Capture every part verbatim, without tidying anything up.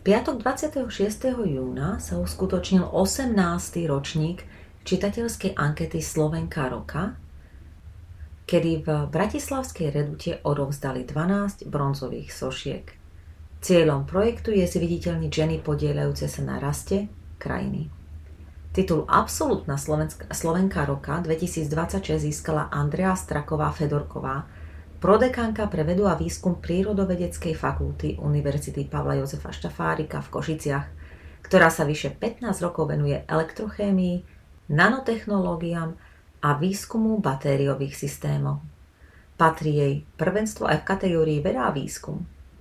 piatok dvadsiateho šiesteho júna sa uskutočnil osemnásty ročník čitateľskej ankety Slovenka roka, kedy v bratislavskej Redute odovzdali dvanásť bronzových sošiek. Cieľom projektu je zviditeľniť ženy podieľajúce sa na raste krajiny. Titul Absolútna Slovenka roka dvetisícdvadsaťšesť získala Andrea Straková-Fedorková, prodekánka pre vedu a výskum Prírodovedeckej fakulty Univerzity Pavla Jozefa Štafárika v Košiciach, ktorá sa vyše pätnásť rokov venuje elektrochémii, nanotechnológiám a výskumu batériových systémov. Patrí jej prvenstvo aj v kategórii veda a výskum.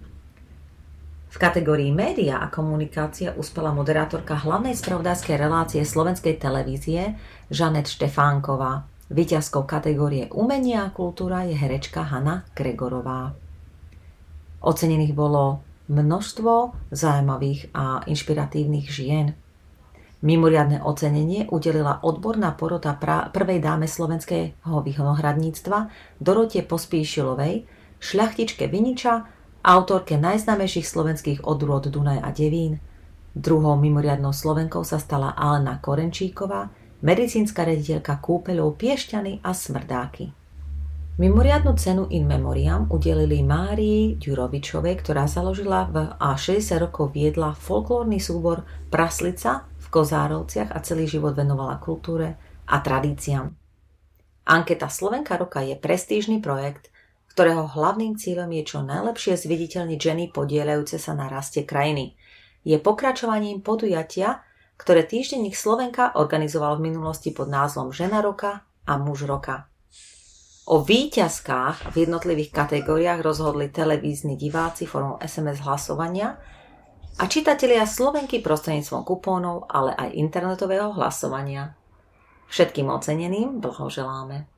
V kategórii média a komunikácia uspela moderátorka hlavnej spravodajskej relácie slovenskej televízie Žanet Štefánková. Víťazkou kategórie umenia a kultúra je herečka Hanna Gregorová. Ocenených bolo množstvo zaujímavých a inšpiratívnych žien. Mimoriadne ocenenie udelila odborná porota pra- prvej dáme slovenského vinohradníctva Dorote Pospíšilovej, šľachtičke viniča, autorke najznámejších slovenských odrôd Dunaj a Devín. Druhou mimoriadnou Slovenkou sa stala Alena Korenčíková, medicínska riaditeľka kúpeľov Piešťany a Smrdáky. Mimoriadnu cenu in memoriam udelili Márii Ďurovičovej, ktorá založila v a šesťdesiat rokov viedla folklórny súbor Praslica v Kozárovciach a celý život venovala kultúre a tradíciám. Anketa Slovenka roka je prestížny projekt, ktorého hlavným cieľom je čo najlepšie zviditeľniť ženy podieľajúce sa na raste krajiny. Je pokračovaním podujatia, ktoré týždenník Slovenka organizoval v minulosti pod názvom Žena roka a Muž roka. O víťazkách v jednotlivých kategóriách rozhodli televízni diváci formou es em es hlasovania a čitatelia Slovenky prostredníctvom kupónov, ale aj internetového hlasovania. Všetkým oceneným blahoželáme.